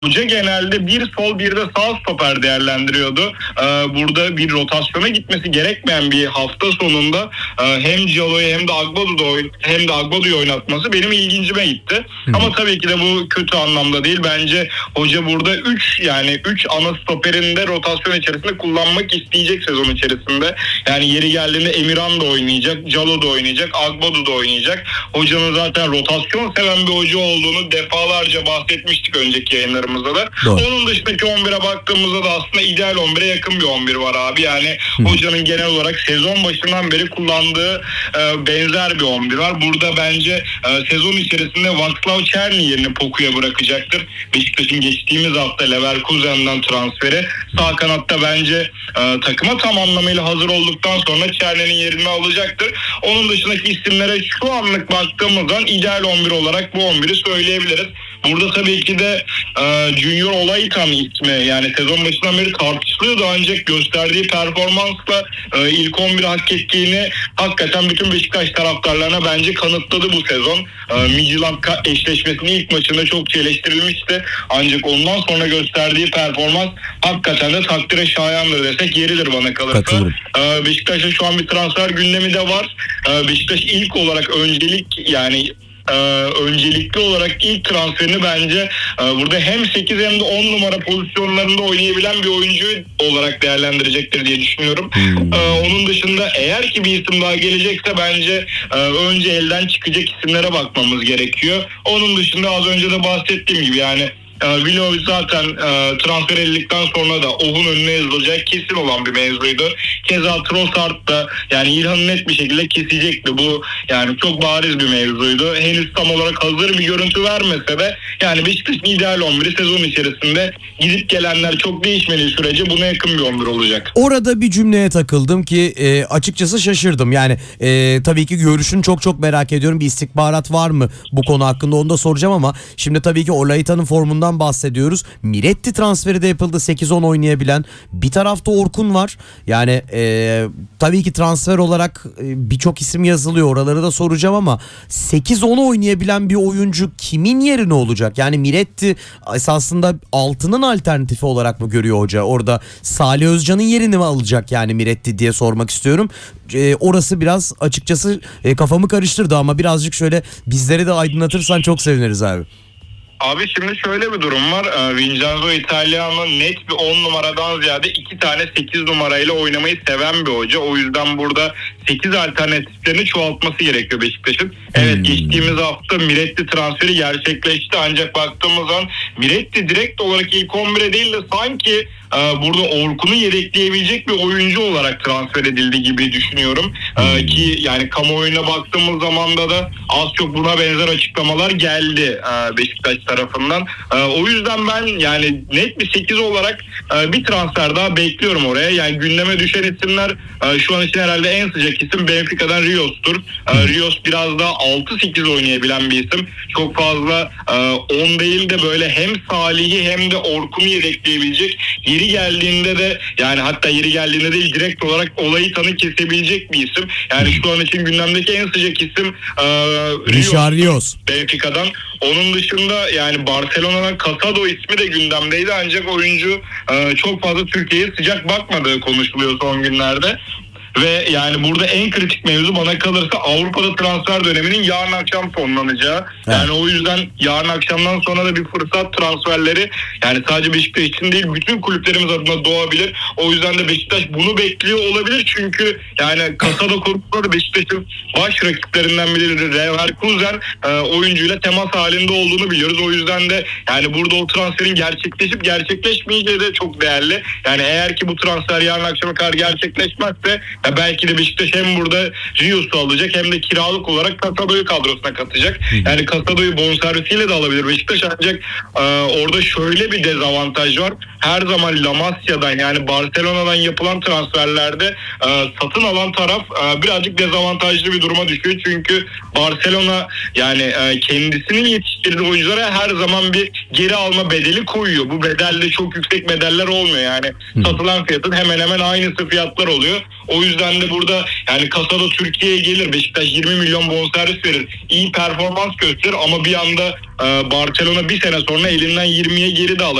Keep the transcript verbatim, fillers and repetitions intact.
Hoca genelde bir sol bir de sağ stoper değerlendiriyordu. Ee, burada bir rotasyona gitmesi gerekmeyen bir hafta sonunda e, hem Calo'yu hem de Agbadu'yu hem de Agbadu'yu oynatması benim ilgincime gitti. Hı. Ama tabii ki de bu kötü anlamda değil. Bence hoca burada üç yani üç ana stoperin de rotasyon içerisinde kullanmak isteyecek sezon içerisinde. Yani yeri geldiğinde Emirhan da oynayacak, Calo da oynayacak, Agbadu da oynayacak. Hocanın zaten rotasyon seven bir hoca olduğunu defalarca bahsetmiştik önceki yayınlarımızda. Da. Onun dışındaki on bire baktığımızda da aslında ideal on bire yakın bir on bir var abi. Yani Hı. hocanın genel olarak sezon başından beri kullandığı e, benzer bir on bir var. Burada bence e, sezon içerisinde Václav Černý yerini Poku'ya bırakacaktır. Beşiktaş'ın geçtiğimiz hafta Leverkusen'den transferi. Sağ kanatta bence e, takıma tam anlamıyla hazır olduktan sonra Černy'nin yerini alacaktır. Onun dışındaki isimlere şu anlık baktığımızdan ideal on bir olarak bu on biri söyleyebiliriz. Burada tabii ki de e, Junior Olaitan ismi yani sezon başından beri tartışılıyordu ancak gösterdiği performansla e, ilk on biri hak ettiğini hakikaten bütün Beşiktaş taraftarlarına bence kanıtladı bu sezon. E, Midtjylland eşleşmesinin ilk maçında çok eleştirilmişti ancak ondan sonra gösterdiği performans hakikaten de takdire şayandır desek yeridir bana kalırsa. E, Beşiktaş'ın şu an bir transfer gündemi de var. E, Beşiktaş ilk olarak öncelik yani Ee, öncelikli olarak ilk transferini bence e, burada hem sekiz hem de on numara pozisyonlarında oynayabilen bir oyuncu olarak değerlendirecektir diye düşünüyorum. Hmm. Ee, onun dışında eğer ki bir isim daha gelecekse bence e, önce elden çıkacak isimlere bakmamız gerekiyor. Onun dışında az önce de bahsettiğim gibi yani Vlahovic zaten e, transfer edildikten sonra da Oh'un önüne yazılacak kesin olan bir mevzuydu. Keza Trossard da yani İlhan'ı net bir şekilde kesecekti. Bu yani çok bariz bir mevzuydu. Henüz tam olarak hazır bir görüntü vermese de yani Beşiktaş'ın ideal on biri sezon içerisinde gidip gelenler çok değişmediği sürece buna yakın bir on bir olacak. Orada bir cümleye takıldım ki e, açıkçası şaşırdım. Yani e, tabii ki görüşünü çok çok merak ediyorum. Bir istihbarat var mı bu konu hakkında onu da soracağım ama şimdi tabii ki Olaita'nın formundan bahsediyoruz. Miretti transferi de yapıldı. sekiz on oynayabilen. Bir tarafta Orkun var. Yani e, tabii ki transfer olarak e, birçok isim yazılıyor. Oraları da soracağım ama sekiz on oynayabilen bir oyuncu kimin yerine olacak? Yani Miretti esasında altının alternatifi olarak mı görüyor hoca? Orada Salih Özcan'ın yerini mi alacak yani Miretti diye sormak istiyorum. E, orası biraz açıkçası e, kafamı karıştırdı ama birazcık şöyle bizleri de aydınlatırsan çok seviniriz abi. Abi şimdi şöyle bir durum var. Vincenzo Italiano net bir on numaradan ziyade iki tane sekiz numarayla oynamayı seven bir hoca. O yüzden burada sekiz alternatiflerini çoğaltması gerekiyor Beşiktaş'ın. Evet hmm. geçtiğimiz hafta Miretti transferi gerçekleşti. Ancak baktığımız zaman Miretti direkt olarak ilk on bire değil de sanki burada Orkun'u yedekleyebilecek bir oyuncu olarak transfer edildi gibi düşünüyorum. Hmm. Ki yani kamuoyuna baktığımız zamanda da az çok buna benzer açıklamalar geldi Beşiktaş tarafından. O yüzden ben yani net bir sekiz olarak bir transfer daha bekliyorum oraya. Yani gündeme düşen isimler şu an için herhalde en sıcak isim Benfica'dan Rios'tur. Rios biraz daha altı sekiz oynayabilen bir isim. Çok fazla on değil de böyle hem Salih'i hem de Orkun'u yedekleyebilecek. Yeri geldiğinde de yani hatta yeri geldiğinde değil direkt olarak Olaitan'ı kesebilecek bir isim. Yani şu an için gündemdeki en sıcak isim Richard Rios. Benfica'dan. Onun dışında yani Barcelona'dan Casado ismi de gündemdeydi ancak oyuncu e, çok fazla Türkiye'ye sıcak bakmadığı konuşuluyor son günlerde. Ve yani burada en kritik mevzu bana kalırsa Avrupa'da transfer döneminin yarın akşam sonlanacağı. Evet. Yani o yüzden yarın akşamdan sonra da bir fırsat transferleri yani sadece Beşiktaş için değil bütün kulüplerimiz adına doğabilir. O yüzden de Beşiktaş bunu bekliyor olabilir. Çünkü yani Casado konusunda Beşiktaş'ın baş rakiplerinden biri Leverkusen e, oyuncuyla temas halinde olduğunu biliyoruz. O yüzden de yani burada o transferin gerçekleşip gerçekleşmeyeceği de çok değerli. Yani eğer ki bu transfer yarın akşama kadar gerçekleşmezse ya belki de Beşiktaş hem burada Rios'u alacak hem de kiralık olarak Casado'yu kadrosuna katacak. Yani Casado'yu bonservisiyle de alabilir Beşiktaş ancak e, orada şöyle bir dezavantaj var. Her zaman La Masia'dan yani Barcelona'dan yapılan transferlerde e, satın alan taraf e, birazcık dezavantajlı bir duruma düşüyor. Çünkü Barcelona yani e, kendisinin yetiştirdiği oyunculara her zaman bir geri alma bedeli koyuyor. Bu bedelde çok yüksek bedeller olmuyor yani. Satılan fiyatın hemen hemen aynısı fiyatlar oluyor. O yüzden yüzden de burada yani kasada Türkiye'ye gelir. Beşiktaş yirmi milyon bonservis verir. İyi performans gösterir ama bir anda e, Barcelona bir sene sonra elinden yirmiye geri de alır.